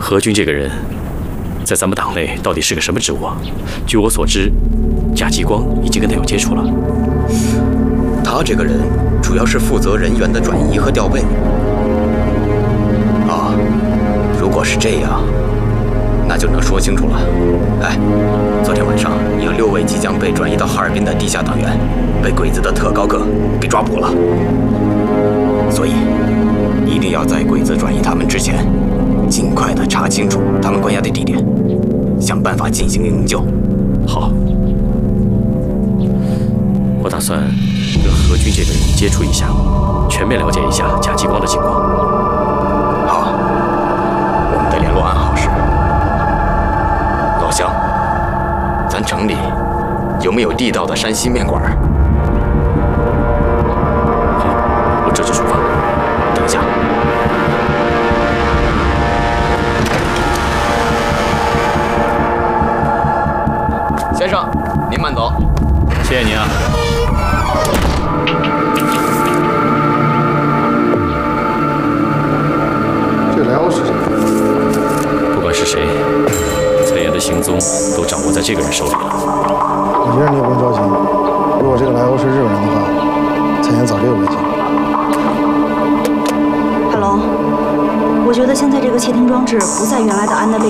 何军这个人，在咱们党内到底是个什么职务啊？据我所知，贾继光已经跟他有接触了。 他这个人主要是负责人员的转移和调配。啊，如果是这样，那就能说清楚了。哎，昨天晚上有6位即将被转移到哈尔滨的地下党员，被鬼子的特高个给抓捕了。所以，一定要在鬼子转移他们之前，尽快的查清楚他们关押的地点，想办法进行营救。 好，我打算跟何军这个人接触一下，全面了解一下贾继光的情况。 好，我们的联络暗号是。老乡，咱城里有没有地道的山西面馆？ 好，我这就出发。等一下。 先生，您慢走。 谢谢您啊。 这来欧是谁？ 不管是谁，蔡妍的行踪都掌握在这个人手里了。 我觉得你也不用着急，如果这个来欧是日本人的话，蔡妍早就有危机。 Hello，我觉得现在这个窃听装置不在原来的安德利。